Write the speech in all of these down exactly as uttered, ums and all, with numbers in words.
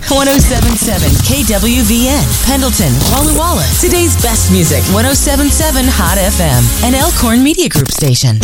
one oh seven point seven K W V N, Pendleton, Walla Walla. Today's best music, one oh seven point seven Hot F M, an Elkhorn Media Group station.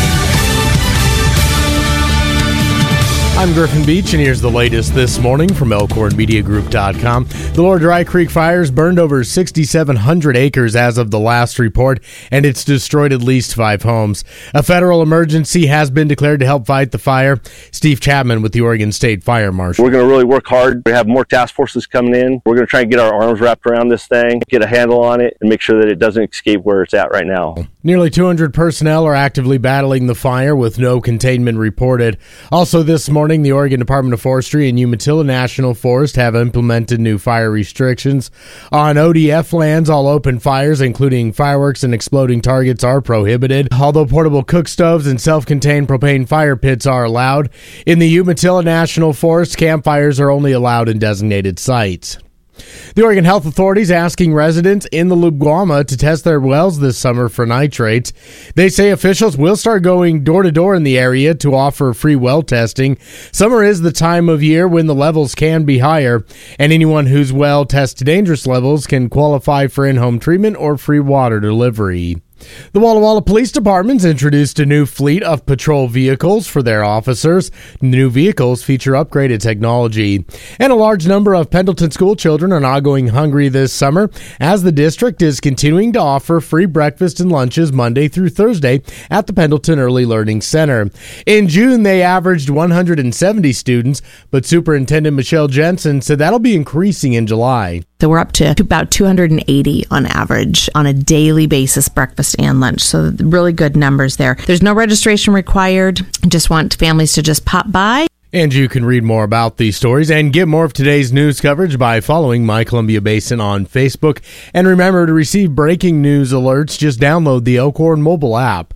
I'm Griffin Beach, and here's the latest this morning from Elkhorn Media Group dot com. The Lower Dry Creek fires burned over six thousand seven hundred acres as of the last report, and it's destroyed at least five homes. A federal emergency has been declared to help fight the fire. Steve Chapman with the Oregon State Fire Marshal. We're going to really work hard. We have more task forces coming in. We're going to try and get our arms wrapped around this thing, get a handle on it, and make sure that it doesn't escape where it's at right now. Nearly two hundred personnel are actively battling the fire with no containment reported. Also this morning, the Oregon Department of Forestry and Umatilla National Forest have implemented new fire restrictions. On O D F lands, all open fires, including fireworks and exploding targets, are prohibited, although portable cook stoves and self-contained propane fire pits are allowed. In the Umatilla National Forest, campfires are only allowed in designated sites. The Oregon Health Authority is asking residents in the Lubguama to test their wells this summer for nitrates. They say officials will start going door-to-door in the area to offer free well testing. Summer is the time of year when the levels can be higher, and anyone whose well tests dangerous levels can qualify for in-home treatment or free water delivery. The Walla Walla Police Department's introduced a new fleet of patrol vehicles for their officers. The new vehicles feature upgraded technology. And a large number of Pendleton school children are not going hungry this summer, as the district is continuing to offer free breakfast and lunches Monday through Thursday at the Pendleton Early Learning Center. In June, they averaged one hundred seventy students, but Superintendent Michelle Jensen said that'll be increasing in July. So we're up to about two hundred eighty on average on a daily basis, breakfast and lunch. So really good numbers there. There's no registration required. Just want families to just pop by. And you can read more about these stories and get more of today's news coverage by following My Columbia Basin on Facebook. And remember, to receive breaking news alerts, just download the Elkhorn mobile app.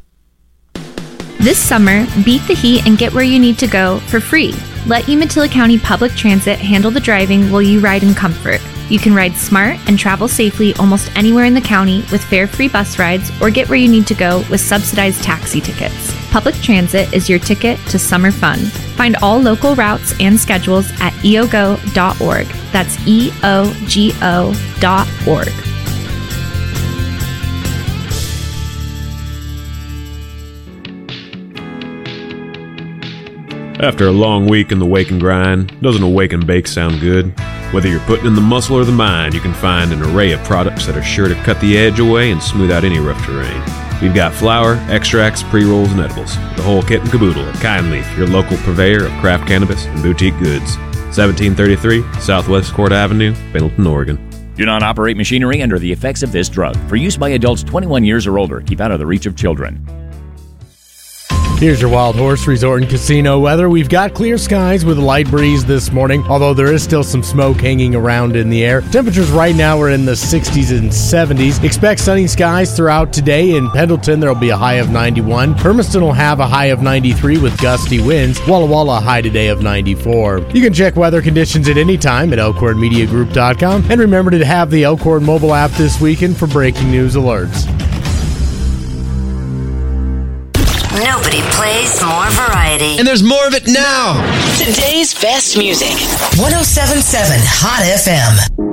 This summer, beat the heat and get where you need to go for free. Let Umatilla County Public Transit handle the driving while you ride in comfort. You can ride smart and travel safely almost anywhere in the county with fare-free bus rides, or get where you need to go with subsidized taxi tickets. Public transit is your ticket to summer fun. Find all local routes and schedules at e o g o dot org. That's E O G O dot org. After a long week in the wake and grind, doesn't a wake and bake sound good? Whether you're putting in the muscle or the mind, you can find an array of products that are sure to cut the edge away and smooth out any rough terrain. We've got flour, extracts, pre-rolls, and edibles. The whole kit and caboodle at Kindleaf, your local purveyor of craft cannabis and boutique goods. seventeen thirty-three Southwest Court Avenue, Pendleton, Oregon. Do not operate machinery under the effects of this drug. For use by adults twenty-one years or older. Keep out of the reach of children. Here's your Wild Horse Resort and Casino weather. We've got clear skies with a light breeze this morning, although there is still some smoke hanging around in the air. Temperatures right now are in the sixties and seventies. Expect sunny skies throughout today. In Pendleton, there will be a high of ninety-one. Hermiston will have a high of ninety-three with gusty winds. Walla Walla a high today of ninety-four. You can check weather conditions at any time at Elkhorn Media Group dot com. And remember to have the Elkhorn mobile app this weekend for breaking news alerts. Nobody plays more variety. And there's more of it now. Today's best music, one oh seven point seven Hot F M.